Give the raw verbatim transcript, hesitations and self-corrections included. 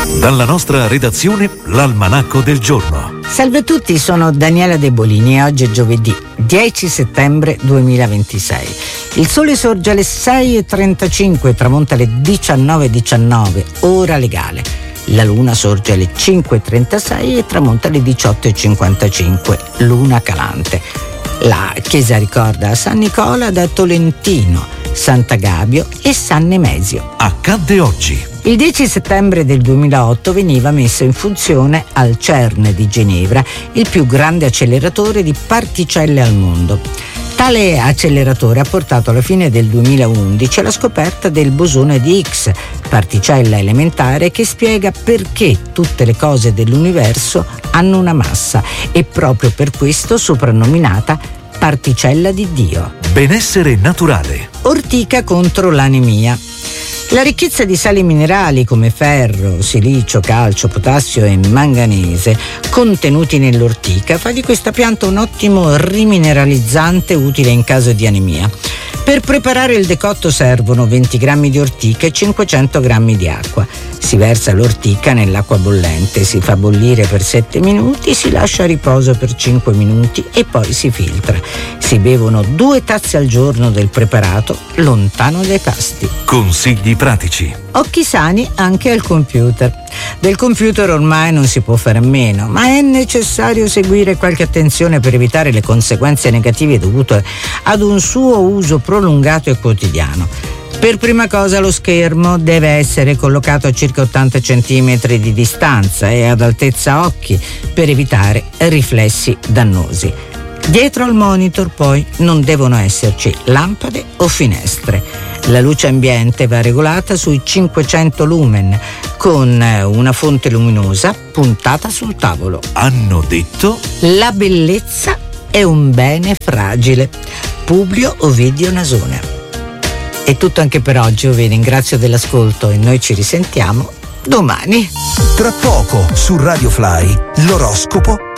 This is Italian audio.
Dalla nostra redazione, l'Almanacco del giorno. Salve a tutti, sono Daniela De Bolini e oggi è giovedì dieci settembre duemilaventisei. Il sole sorge alle sei e trentacinque e tramonta alle diciannove e diciannove, ora legale. La luna sorge alle cinque e trentasei e tramonta alle diciotto e cinquantacinque, luna calante. La chiesa ricorda San Nicola da Tolentino, Sant'Agabio e San Nemesio. Accadde oggi. Il dieci settembre del duemilaotto veniva messo in funzione al CERN di Ginevra il più grande acceleratore di particelle al mondo. Tale acceleratore ha portato alla fine del duemilaundici alla scoperta del bosone di Higgs, particella elementare che spiega perché tutte le cose dell'universo hanno una massa e proprio per questo soprannominata particella di Dio. Benessere naturale. Ortica contro l'anemia. La ricchezza di sali minerali come ferro, silicio, calcio, potassio e manganese contenuti nell'ortica fa di questa pianta un ottimo rimineralizzante utile in caso di anemia. Per preparare il decotto servono venti grammi di ortica e cinquecento grammi di acqua. Si versa l'ortica nell'acqua bollente, si fa bollire per sette minuti, si lascia a riposo per cinque minuti e poi si filtra. Si bevono due tazze al giorno del preparato lontano dai pasti. Consigli pratici. Occhi sani anche al computer. Del computer ormai non si può fare a meno, ma è necessario seguire qualche attenzione per evitare le conseguenze negative dovute ad un suo uso prolungato e quotidiano. Per prima cosa lo schermo deve essere collocato a circa ottanta centimetri di distanza e ad altezza occhi per evitare riflessi dannosi. Dietro al monitor poi non devono esserci lampade o finestre. La luce ambiente va regolata sui cinquecento lumen con una fonte luminosa puntata sul tavolo. Hanno detto: la bellezza è un bene fragile. Publio Ovidio Nasone. È tutto anche per oggi, io vi ringrazio dell'ascolto e noi ci risentiamo domani. Tra poco su Radio Fly l'oroscopo